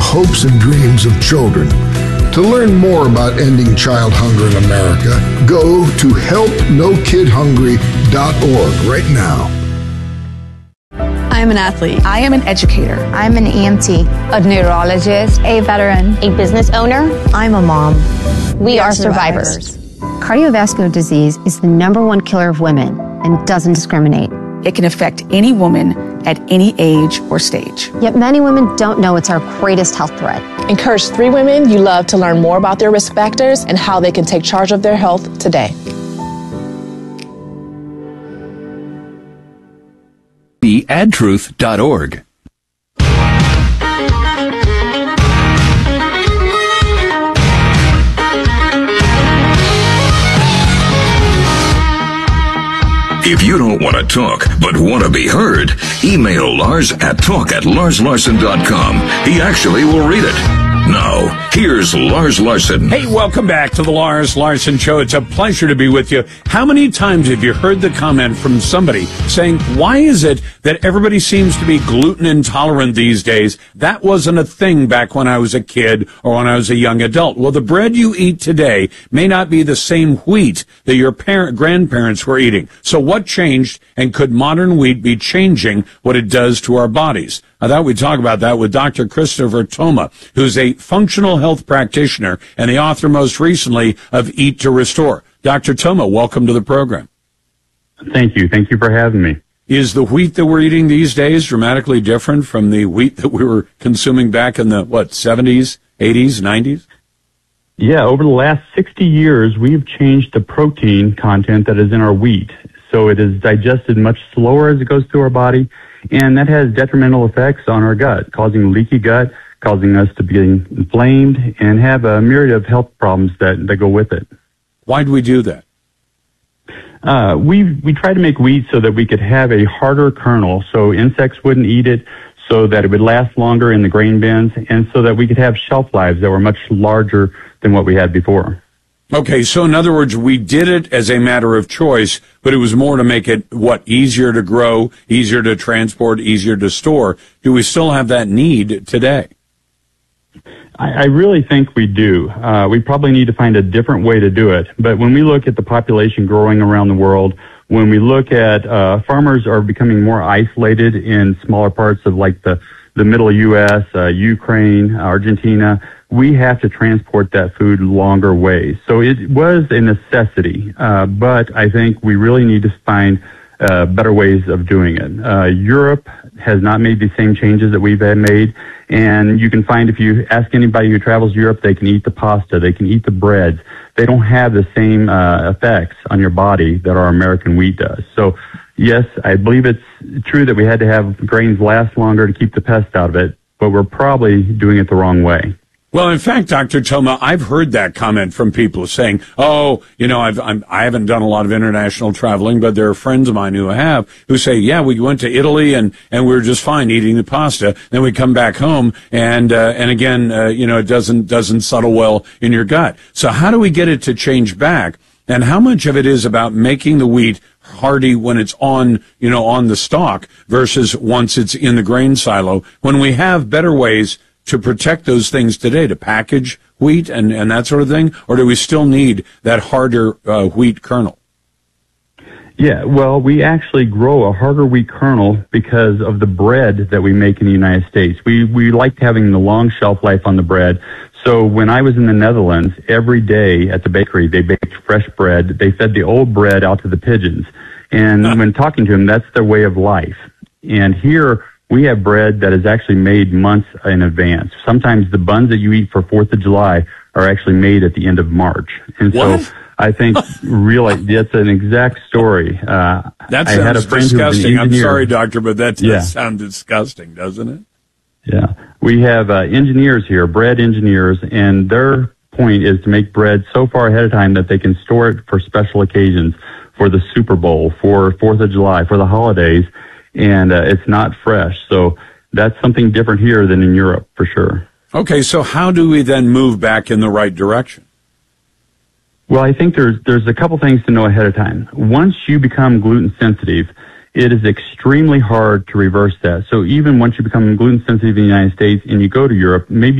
hopes and dreams of children. To learn more about ending child hunger in America, go to helpnokidhungry.org right now. I'm an athlete. I am an educator. I'm an EMT, a neurologist, a veteran, a business owner. I'm a mom. We are survivors. Cardiovascular disease is the #1 killer of women and doesn't discriminate. It can affect any woman at any age or stage. Yet many women don't know it's our greatest health threat. Encourage 3 women you love to learn more about their risk factors and how they can take charge of their health today. beadtruth.org. If you don't want to talk, but want to be heard, email Lars at talk@larslarson.com. He actually will read it. Now, here's Lars Larson. Hey, welcome back to the Lars Larson Show. It's a pleasure to be with you. How many times have you heard the comment from somebody saying, why is it that everybody seems to be gluten intolerant these days? That wasn't a thing back when I was a kid or when I was a young adult. Well, the bread you eat today may not be the same wheat that your grandparents were eating. So what changed, and could modern wheat be changing what it does to our bodies? I thought we'd talk about that with Dr. Christopher Thoma, who's a functional health practitioner and the author most recently of Eat to Restore. Dr. Thoma, welcome to the program. Thank you. Thank you for having me. Is the wheat that we're eating these days dramatically different from the wheat that we were consuming back in the, 70s, 80s, 90s? Yeah, over the last 60 years, we've changed the protein content that is in our wheat. So it is digested much slower as it goes through our body, and that has detrimental effects on our gut, causing leaky gut, causing us to be inflamed and have a myriad of health problems that go with it. Why do we do that? We try to make wheat so that we could have a harder kernel, so insects wouldn't eat it, so that it would last longer in the grain bins, and so that we could have shelf lives that were much larger than what we had before. Okay, so in other words, we did it as a matter of choice, but it was more to make it, easier to grow, easier to transport, easier to store. Do we still have that need today? I really think we do. We probably need to find a different way to do it. But when we look at the population growing around the world, when we look at farmers are becoming more isolated in smaller parts of like the middle U.S., Ukraine, Argentina, we have to transport that food longer ways. So it was a necessity, but I think we really need to find better ways of doing it. Europe has not made the same changes that we've had made, and you can find, if you ask anybody who travels Europe, they can eat the pasta, they can eat the breads. They don't have the same effects on your body that our American wheat does. So yes, I believe it's true that we had to have grains last longer to keep the pests out of it, but we're probably doing it the wrong way. Well, in fact, Dr. Thoma, I've heard that comment from people saying, I haven't done a lot of international traveling, but there are friends of mine who have, who say, yeah, we went to Italy and we were just fine eating the pasta. Then we come back home and again, it doesn't settle well in your gut. So how do we get it to change back? And how much of it is about making the wheat hardy when it's on the stalk versus once it's in the grain silo, when we have better ways to protect those things today, to package wheat and that sort of thing? Or do we still need that harder wheat kernel? Yeah, well, we actually grow a harder wheat kernel because of the bread that we make in the United States. We like having the long shelf life on the bread. So when I was in the Netherlands, every day at the bakery, they baked fresh bread. They fed the old bread out to the pigeons. And when talking to them, that's their way of life. And here, we have bread that is actually made months in advance. Sometimes the buns that you eat for 4th of July are actually made at the end of March. And what? So I think really that's an exact story. That I had a sounds friend disgusting. Who was an I'm sorry, doctor, but that does sound disgusting, doesn't it? Yeah. We have engineers here, bread engineers, and their point is to make bread so far ahead of time that they can store it for special occasions, for the Super Bowl, for 4th of July, for the holidays. And it's not fresh. So that's something different here than in Europe, for sure. Okay, so how do we then move back in the right direction? Well, I think there's a couple things to know ahead of time. Once you become gluten sensitive, it is extremely hard to reverse that. So even once you become gluten sensitive in the United States and you go to Europe, maybe